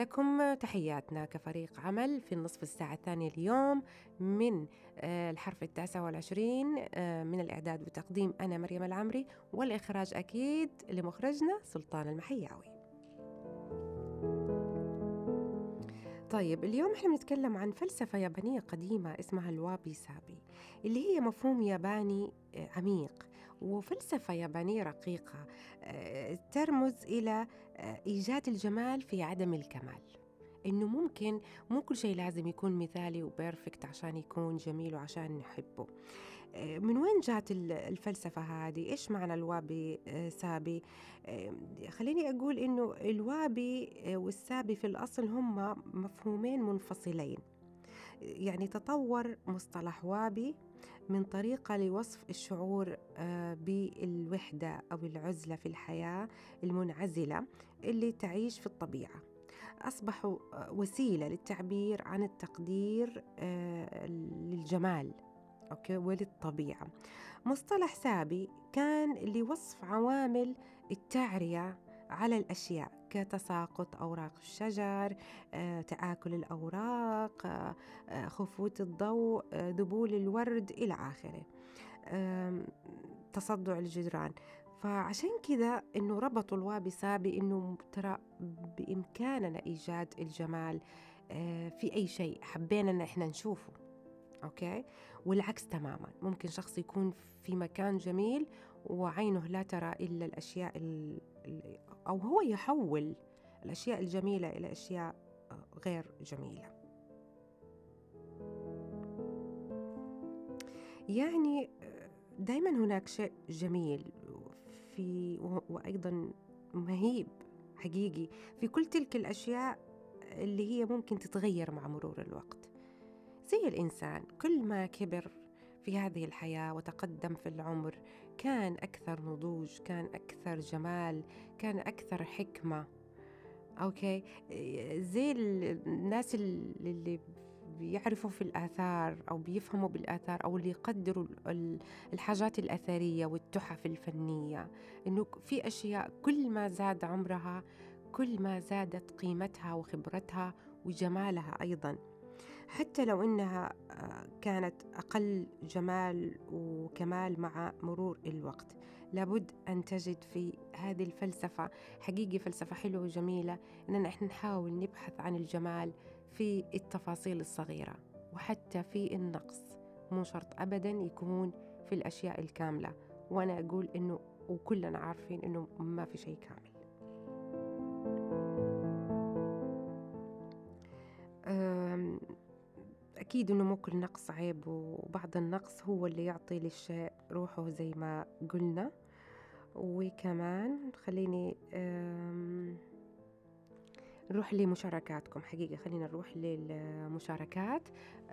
لكم تحياتنا كفريق عمل في النصف الساعة الثانية اليوم من الحرف 29 من الإعداد والتقديم أنا مريم العمري، والإخراج أكيد لمخرجنا سلطان المحياوي. طيب اليوم احنا بنتكلم عن فلسفة يابانية قديمة اسمها الوابي سابي، اللي هي مفهوم ياباني عميق، وفلسفة يابانية رقيقة ترمز إلى إيجاد الجمال في عدم الكمال. إنه ممكن مو كل شيء لازم يكون مثالي وبيرفكت عشان يكون جميل وعشان نحبه. من وين جات الفلسفة هذه؟ إيش معنى الوابي سابي؟ خليني أقول إنه الوابي والسابي في الأصل هم مفهومين منفصلين. يعني تطور مصطلح وابي من طريقة لوصف الشعور بالوحدة أو العزلة في الحياة المنعزلة اللي تعيش في الطبيعة، أصبحوا وسيلة للتعبير عن التقدير للجمال أوكي وللطبيعة. مصطلح سابي كان لوصف عوامل التعرية على الأشياء كتساقط أوراق الشجر، تآكل الأوراق، خفوت الضوء، ذبول الورد إلى آخره، تصدع الجدران. فعشان كذا إنه ربطوا الوابي سابي إنه ترى بإمكاننا إيجاد الجمال في أي شيء حبينا إن إحنا نشوفه. أوكي، والعكس تماما، ممكن شخص يكون في مكان جميل وعينه لا ترى إلا الأشياء أو هو يحول الأشياء الجميلة إلى أشياء غير جميلة. يعني دايما هناك شيء جميل في وأيضا مهيب حقيقي في كل تلك الأشياء اللي هي ممكن تتغير مع مرور الوقت. زي الإنسان كل ما كبر في هذه الحياة وتقدم في العمر كان أكثر نضوج، كان أكثر جمال، كان أكثر حكمة. أوكي، زي الناس اللي بيعرفوا في الآثار أو بيفهموا بالآثار أو اللي يقدروا الحاجات الأثرية والتحف الفنية، إنه في أشياء كل ما زاد عمرها كل ما زادت قيمتها وخبرتها وجمالها أيضاً، حتى لو إنها كانت أقل جمال وكمال مع مرور الوقت. لابد أن تجد في هذه الفلسفة حقيقي فلسفة حلوة وجميلة، إننا إحنا نحاول نبحث عن الجمال في التفاصيل الصغيرة وحتى في النقص، مو شرط أبدا يكون في الأشياء الكاملة. وأنا أقول إنه وكلنا عارفين إنه ما في شيء كامل. أكيد إنه مو كل نقص عيب، وبعض النقص هو اللي يعطي للشيء روحه زي ما قلنا. وكمان خليني نروح لمشاركاتكم حقيقة، خلينا نروح للمشاركات.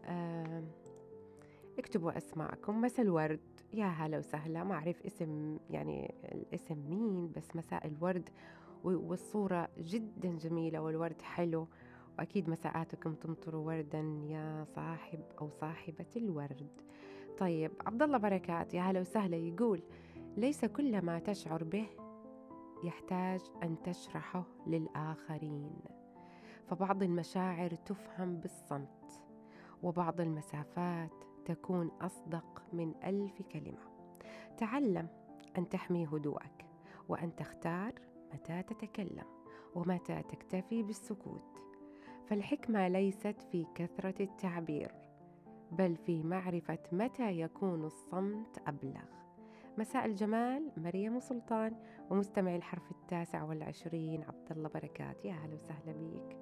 اكتبوا أسماءكم. مساء الورد، يا هلا وسهلا، ما أعرف اسم يعني الاسم مين، بس مساء الورد، والصورة جدا جميلة والورد حلو، وأكيد مساءاتكم تمطر وردا يا صاحب أو صاحبة الورد. طيب عبد الله بركات، يا هلا وسهلا، يقول ليس كل ما تشعر به يحتاج أن تشرحه للآخرين، فبعض المشاعر تفهم بالصمت، وبعض المسافات تكون أصدق من 1000 كلمة. تعلم أن تحمي هدوءك، وأن تختار متى تتكلم ومتى تكتفي بالسكوت، فالحكمة ليست في كثرة التعبير بل في معرفة متى يكون الصمت أبلغ. مساء الجمال، مريم سلطان، ومستمعي الحرف 29 عبد الله بركات، يا هلا وسهلا بيك،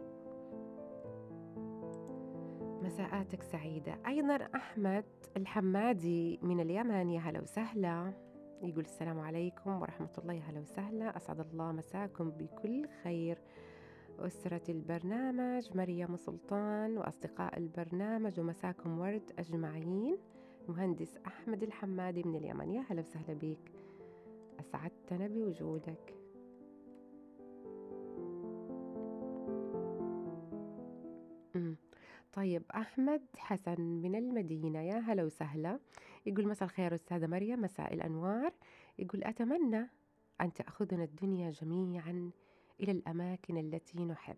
مساءاتك سعيدة. أيضا أحمد الحمادي من اليمن، يا هلا وسهلا، يقول السلام عليكم ورحمة الله، يا هلا وسهلا، أسعد الله مساكم بكل خير أسرة البرنامج مريم سلطان وأصدقاء البرنامج، ومساكم ورد أجمعين. مهندس أحمد الحمادي من اليمن، يا هلا وسهلا بيك، أسعدتنا بوجودك. طيب أحمد حسن من المدينة، يا هلا وسهلا، يقول مساء الخير أستاذة مريم، مساء الأنوار، يقول أتمنى أن تأخذنا الدنيا جميعا إلى الأماكن التي نحب،